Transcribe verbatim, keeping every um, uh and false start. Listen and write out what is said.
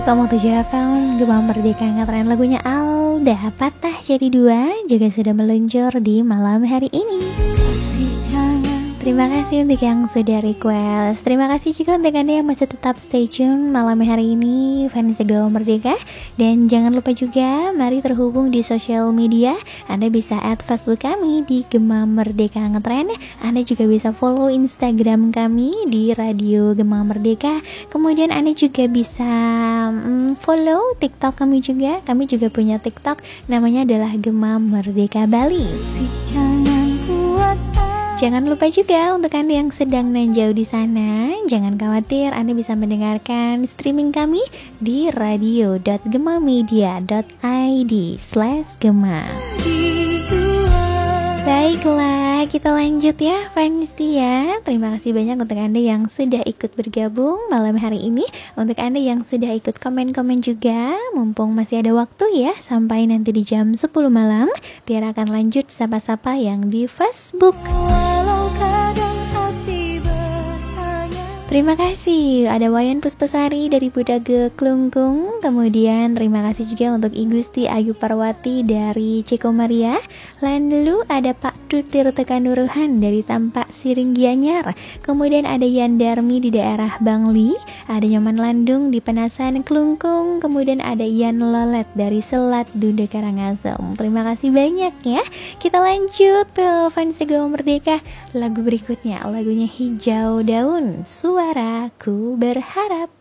Kamu tujuh F M, Gema Merdeka ngetren lagunya Alda, Patah Jadi Dua juga sudah meluncur di malam hari ini. Terima kasih untuk yang sudah request. Terima kasih juga untuk Anda yang masih tetap stay tune malam hari ini fans Gema Merdeka. Dan jangan lupa juga mari terhubung di sosial media. Anda bisa add Facebook kami di Gema Merdeka Ngetren. Anda juga bisa follow Instagram kami di Radio Gema Merdeka. Kemudian Anda juga bisa mm, follow TikTok kami juga. Kami juga punya TikTok, namanya adalah Gema Merdeka Bali. Jangan lupa juga untuk Anda yang sedang dan jauh di sana, jangan khawatir, Anda bisa mendengarkan streaming kami di radio dot gemamedia dot i d slash gema. Baiklah, kita lanjut ya fans ya. Terima kasih banyak untuk Anda yang sudah ikut bergabung malam hari ini. Untuk Anda yang sudah ikut komen-komen juga, mumpung masih ada waktu ya, sampai nanti di jam sepuluh malam Tiara akan lanjut sapa-sapa yang di Facebook. Terima kasih, ada Wayan Puspasari dari Budage Klungkung. Kemudian terima kasih juga untuk I Gusti Ayu Parwati dari Ceko Maria. Lalu ada Pak Dutir Tekanuruhan dari Tampak Siring Gianyar. Kemudian ada Yan Darmi di daerah Bangli. Ada Nyoman Landung di Penasan Klungkung. Kemudian ada Yan Lolet dari Selat Dunda Karangasem. Terima kasih banyak ya. Kita lanjut ke fans Gema Merdeka. Lagu berikutnya lagunya Hijau Daun, Suaraku Berharap.